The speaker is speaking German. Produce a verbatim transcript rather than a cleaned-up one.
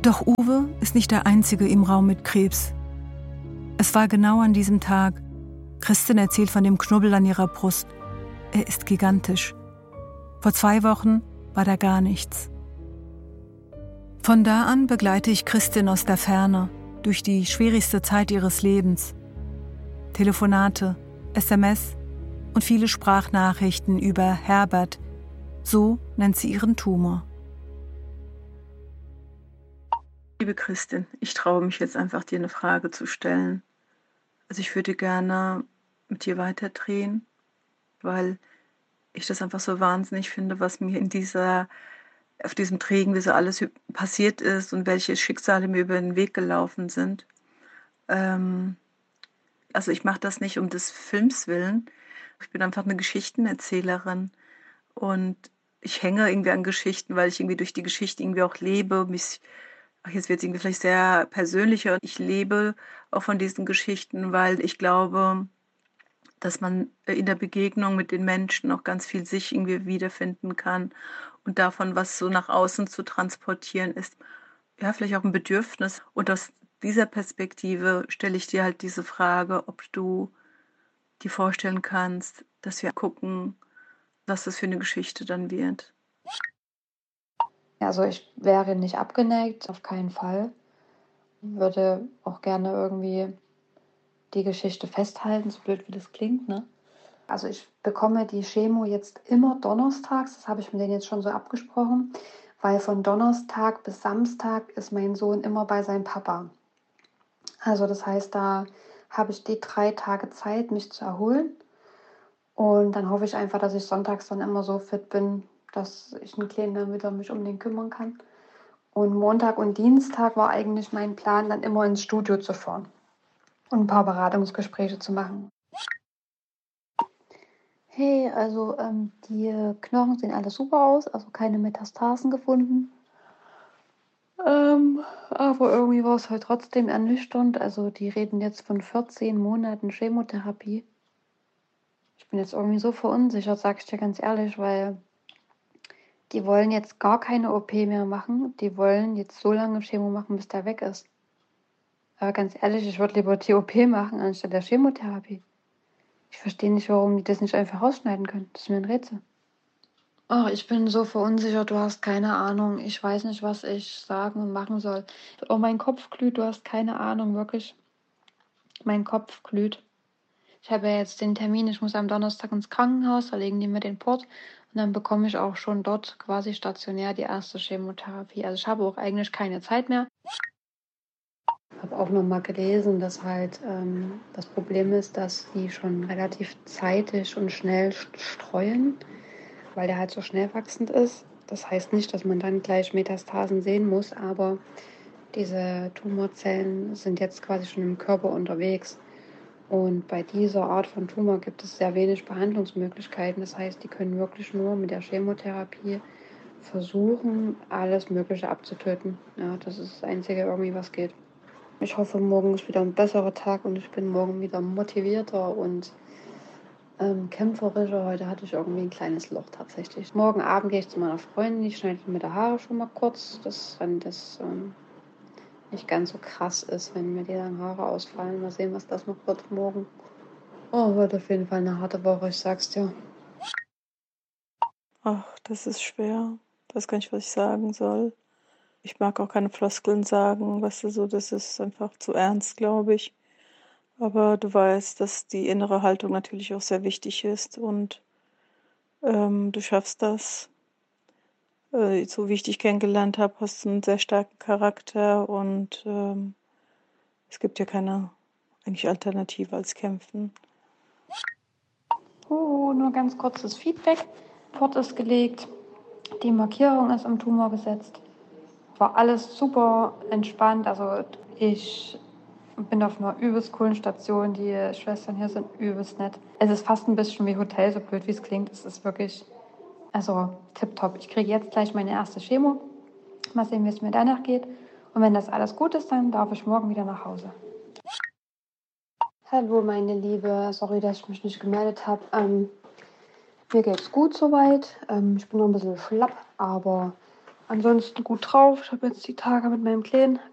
Doch Uwe ist nicht der Einzige im Raum mit Krebs. Es war genau an diesem Tag. Kristin erzählt von dem Knubbel an ihrer Brust. Er ist gigantisch. Vor zwei Wochen war da gar nichts. Von da an begleite ich Kristin aus der Ferne durch die schwierigste Zeit ihres Lebens. Telefonate, S M S und viele Sprachnachrichten über Herbert. So nennt sie ihren Tumor. Liebe Kristin, ich traue mich jetzt einfach, dir eine Frage zu stellen. Also ich würde gerne mit dir weiterdrehen, weil ich das einfach so wahnsinnig finde, was mir in dieser, auf diesem Drehen, wie so alles passiert ist und welche Schicksale mir über den Weg gelaufen sind. Ähm, also ich mache das nicht um des Films willen. Ich bin einfach eine Geschichtenerzählerin und ich hänge irgendwie an Geschichten, weil ich irgendwie durch die Geschichte irgendwie auch lebe, mich. Ach, jetzt wird es irgendwie vielleicht sehr persönlicher. Ich lebe auch von diesen Geschichten, weil ich glaube, dass man in der Begegnung mit den Menschen auch ganz viel sich irgendwie wiederfinden kann und davon, was so nach außen zu transportieren ist. Ja, vielleicht auch ein Bedürfnis. Und aus dieser Perspektive stelle ich dir halt diese Frage, ob du dir vorstellen kannst, dass wir gucken, was das für eine Geschichte dann wird. Also ich wäre nicht abgeneigt, auf keinen Fall. Würde auch gerne irgendwie die Geschichte festhalten, so blöd wie das klingt, ne? Also ich bekomme die Chemo jetzt immer donnerstags, das habe ich mit denen jetzt schon so abgesprochen, weil von Donnerstag bis Samstag ist mein Sohn immer bei seinem Papa. Also das heißt, da habe ich die drei Tage Zeit, mich zu erholen. Und dann hoffe ich einfach, dass ich sonntags dann immer so fit bin, dass ich einen Kleinen dann wieder mich um den kümmern kann. Und Montag und Dienstag war eigentlich mein Plan, dann immer ins Studio zu fahren und ein paar Beratungsgespräche zu machen. Hey, also ähm, die Knochen sehen alle super aus, also keine Metastasen gefunden. Ähm, aber irgendwie war es halt trotzdem ernüchternd. Also die reden jetzt von vierzehn Monaten Chemotherapie. Ich bin jetzt irgendwie so verunsichert, sag ich dir ganz ehrlich, weil die wollen jetzt gar keine O P mehr machen. Die wollen jetzt so lange Chemo machen, bis der weg ist. Aber ganz ehrlich, ich würde lieber die O P machen, anstatt der Chemotherapie. Ich verstehe nicht, warum die das nicht einfach rausschneiden können. Das ist mir ein Rätsel. Ach, ich bin so verunsichert, du hast keine Ahnung. Ich weiß nicht, was ich sagen und machen soll. Oh, mein Kopf glüht, du hast keine Ahnung, wirklich. Mein Kopf glüht. Ich habe ja jetzt den Termin, ich muss am Donnerstag ins Krankenhaus, da legen die mir den Port und dann bekomme ich auch schon dort quasi stationär die erste Chemotherapie. Also ich habe auch eigentlich keine Zeit mehr. Ich habe auch nochmal gelesen, dass halt ähm, das Problem ist, dass die schon relativ zeitig und schnell streuen, weil der halt so schnell wachsend ist. Das heißt nicht, dass man dann gleich Metastasen sehen muss, aber diese Tumorzellen sind jetzt quasi schon im Körper unterwegs. Und bei dieser Art von Tumor gibt es sehr wenig Behandlungsmöglichkeiten. Das heißt, die können wirklich nur mit der Chemotherapie versuchen, alles Mögliche abzutöten. Ja, das ist das Einzige irgendwie, was geht. Ich hoffe, morgen ist wieder ein besserer Tag und ich bin morgen wieder motivierter und ähm, kämpferischer. Heute hatte ich irgendwie ein kleines Loch tatsächlich. Morgen Abend gehe ich zu meiner Freundin, ich schneide mir die Haare schon mal kurz, dass dann das ähm, nicht ganz so krass ist, wenn mir die langen Haare ausfallen. Mal sehen, was das noch wird morgen. Oh, wird auf jeden Fall eine harte Woche, ich sag's dir. Ach, das ist schwer. Ich weiß gar nicht, was ich sagen soll. Ich mag auch keine Floskeln sagen, weißt du, so, das ist einfach zu ernst, glaube ich. Aber du weißt, dass die innere Haltung natürlich auch sehr wichtig ist und ähm, du schaffst das. Äh, so wie ich dich kennengelernt habe, hast du einen sehr starken Charakter und ähm, es gibt ja keine eigentlich Alternative als Kämpfen. Oh, nur ganz kurzes Feedback. Port ist gelegt, die Markierung ist am Tumor gesetzt. War alles super entspannt. Also ich bin auf einer übelst coolen Station. Die Schwestern hier sind übelst nett. Es ist fast ein bisschen wie Hotel, so blöd wie es klingt. Es ist wirklich, also tipptopp. Ich kriege jetzt gleich meine erste Chemo. Mal sehen, wie es mir danach geht. Und wenn das alles gut ist, dann darf ich morgen wieder nach Hause. Hallo meine Liebe, sorry, dass ich mich nicht gemeldet habe. Ähm, mir geht's gut soweit. Ähm, ich bin noch ein bisschen schlapp, aber ansonsten gut drauf. Ich habe jetzt die Tage mit meinem Kleinen